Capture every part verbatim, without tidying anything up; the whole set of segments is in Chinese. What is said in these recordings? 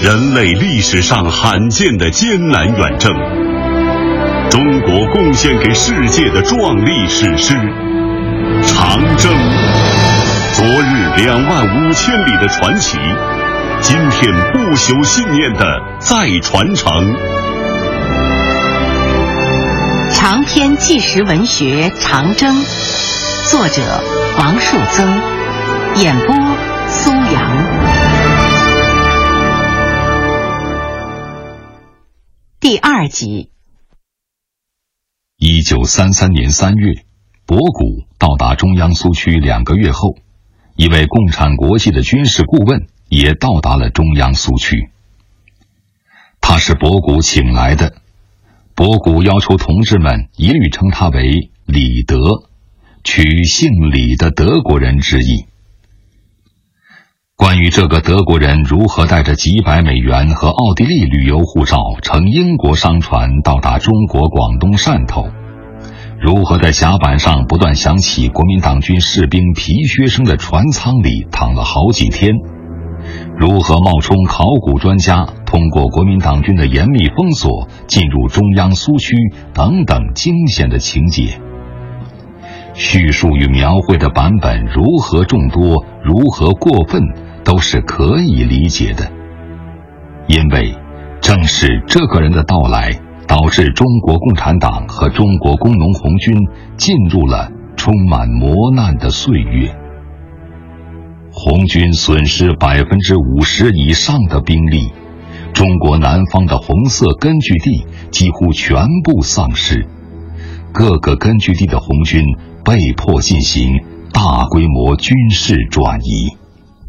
人类历史上罕见的艰难远征，中国贡献给世界的壮丽史诗《长征》。昨日两万五千里的传奇，今天不朽信念的再传承。 长篇纪实文学《长征》，作者王树增，演播苏阳。第二集。 一九三三年三月，博古到达中央苏区两个月后，一位共产国际的军事顾问也到达了中央苏区。他是博古请来的，博古要求同志们一律称他为李德，取姓李的德国人之意。关于这个德国人如何带着几百美元和奥地利旅游护照乘英国商船到达中国广东汕头，如何在甲板上不断响起国民党军士兵皮靴声的船舱里躺了好几天，如何冒充考古专家通过国民党军的严密封锁进入中央苏区等等惊险的情节，叙述与描绘的版本如何众多，如何过分，都是可以理解的。因为正是这个人的到来，导致中国共产党和中国工农红军进入了充满磨难的岁月。红军损失百分之五十以上的兵力，中国南方的红色根据地几乎全部丧失，各个根据地的红军被迫进行大规模军事转移。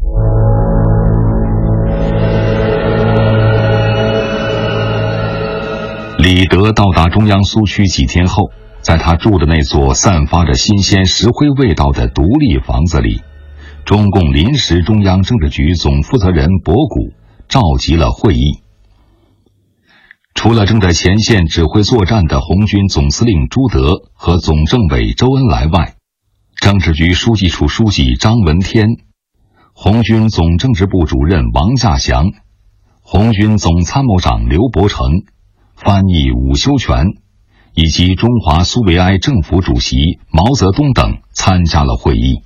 李德到达中央苏区几天后，在他住的那座散发着新鲜石灰味道的独立房子里，中共临时中央政治局总负责人博古召集了会议。除了正在前线指挥作战的红军总司令朱德和总政委周恩来外，政治局书记处书记张闻天，红军总政治部主任王稼祥，红军总参谋长刘伯承，翻译伍修权，以及中华苏维埃政府主席毛泽东等参加了会议。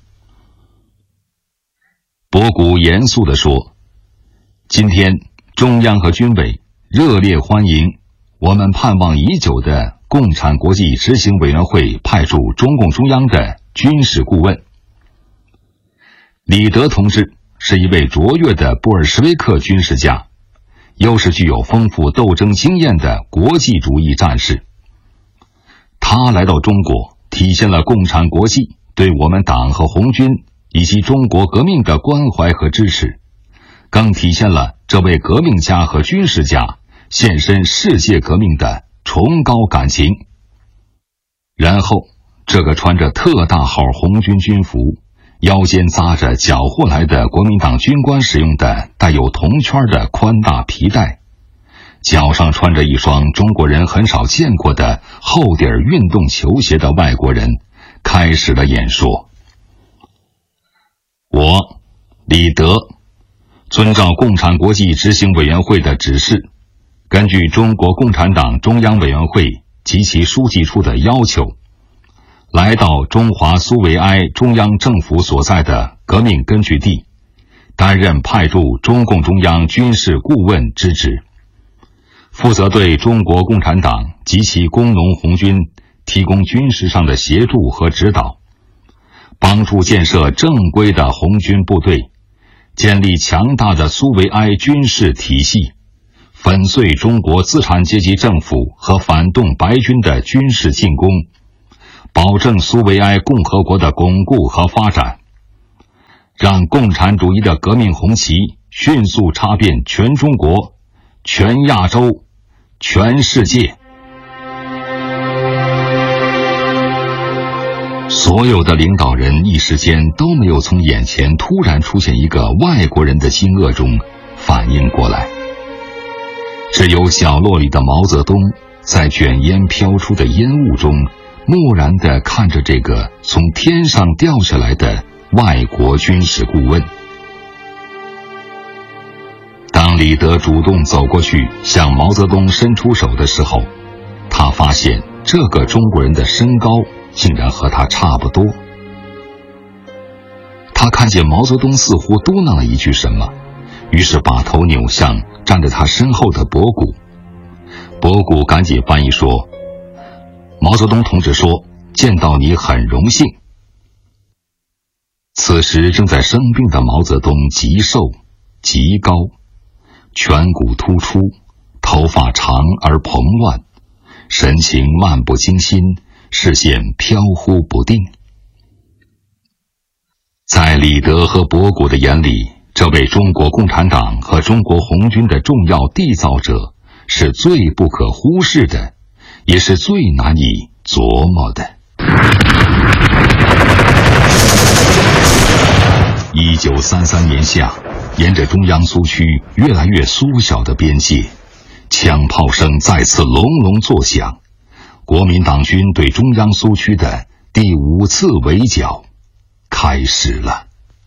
博古严肃地说，今天中央和军委热烈欢迎我们盼望已久的共产国际执行委员会派驻中共中央的军事顾问。李德同志是一位卓越的布尔什维克军事家，又是具有丰富斗争经验的国际主义战士。他来到中国，体现了共产国际对我们党和红军以及中国革命的关怀和支持，更体现了这位革命家和军事家献身世界革命的崇高感情。然后，这个穿着特大号红军军服，腰间扎着缴获来的国民党军官使用的带有铜圈的宽大皮带，脚上穿着一双中国人很少见过的厚底儿运动球鞋的外国人开始了演说。我李德遵照共产国际执行委员会的指示，根据中国共产党中央委员会及其书记处的要求，来到中华苏维埃中央政府所在的革命根据地，担任派驻中共中央军事顾问之职，负责对中国共产党及其工农红军提供军事上的协助和指导，帮助建设正规的红军部队，建立强大的苏维埃军事体系，粉碎中国资产阶级政府和反动白军的军事进攻，保证苏维埃共和国的巩固和发展，让共产主义的革命红旗迅速插遍全中国、全亚洲、全世界。所有的领导人一时间都没有从眼前突然出现一个外国人的惊愕中反应过来，只有角落里的毛泽东在卷烟飘出的烟雾中漠然地看着这个从天上掉下来的外国军事顾问。当李德主动走过去向毛泽东伸出手的时候，他发现这个中国人的身高竟然和他差不多。他看见毛泽东似乎嘟囔了一句什么，于是把头扭向站在他身后的博古。博古赶紧翻译说：“毛泽东同志说，见到你很荣幸。”此时正在生病的毛泽东极瘦极高，颧骨突出，头发长而蓬乱，神情漫不经心，视线飘忽不定。在李德和博古的眼里，这位中国共产党和中国红军的重要缔造者是最不可忽视的，也是最难以琢磨的。一九三三年夏，沿着中央苏区越来越缩小的边界，枪炮声再次隆隆作响，国民党军对中央苏区的第五次围剿开始了。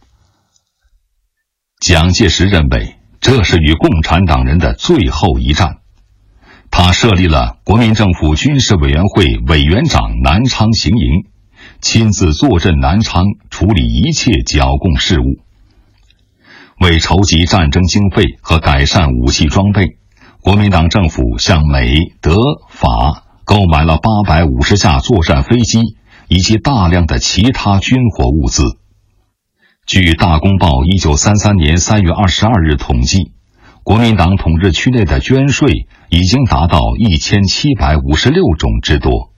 蒋介石认为这是与共产党人的最后一战，他设立了国民政府军事委员会委员长南昌行营，亲自坐镇南昌，处理一切剿共事务。为筹集战争经费和改善武器装备，国民党政府向美、德、法购买了八百五十架作战飞机以及大量的其他军火物资。据《大公报》一九三三年三月二十二日统计，国民党统治区内的捐税已经达到一千七百五十六种之多。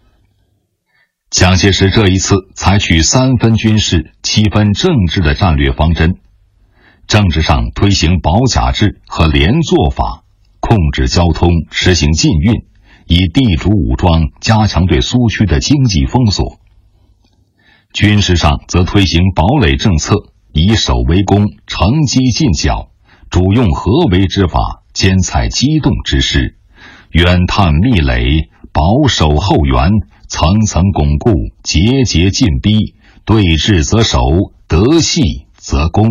蒋介石这一次采取三分军事、七分政治的战略方针，政治上推行保甲制和连坐法，控制交通，实行禁运，以地主武装加强对苏区的经济封锁。军事上则推行堡垒政策，以守为攻，乘机进剿，主用合围之法，兼采机动之势，远探密垒，保守后援，层层巩固，节节进逼，对峙则守，得隙则攻。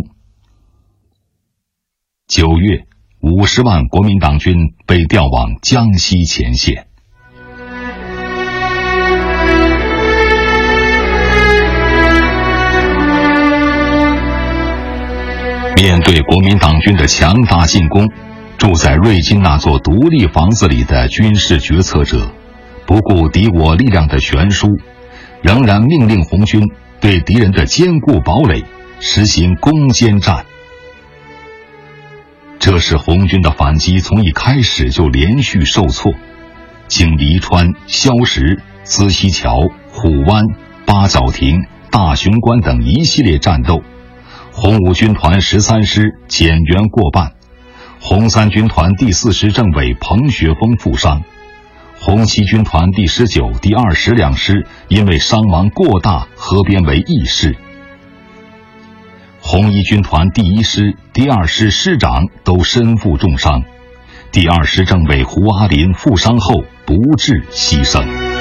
九月，五十万国民党军被调往江西前线。面对国民党军的强大进攻，住在瑞金那座独立房子里的军事决策者，不顾敌我力量的悬殊，仍然命令红军对敌人的坚固堡垒实行攻坚战。这使红军的反击从一开始就连续受挫，经黎川、萧石、资溪桥、虎湾、八角亭、大雄关等一系列战斗，红五军团十三师减员过半，红三军团第四师政委彭雪枫负伤，红七军团第十九、第二十两师因为伤亡过大合编为一师。红一军团第一师、第二师师长都身负重伤，第二师政委胡阿林负伤后不治牺牲。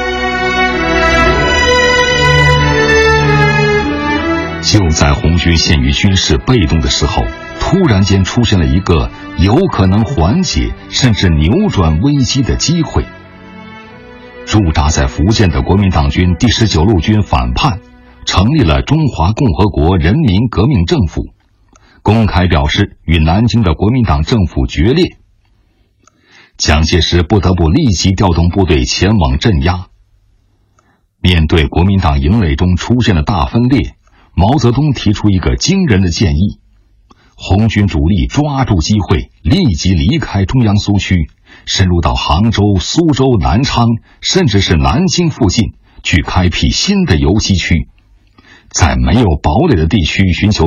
就在红军陷于军事被动的时候，突然间出现了一个有可能缓解甚至扭转危机的机会。驻扎在福建的国民党军第十九路军反叛，成立了中华共和国人民革命政府，公开表示与南京的国民党政府决裂。蒋介石不得不立即调动部队前往镇压。面对国民党营垒中出现的大分裂，毛泽东提出一个惊人的建议：红军主力抓住机会，立即离开中央苏区，深入到杭州、苏州、南昌，甚至是南京附近，去开辟新的游击区，在没有堡垒的地区寻求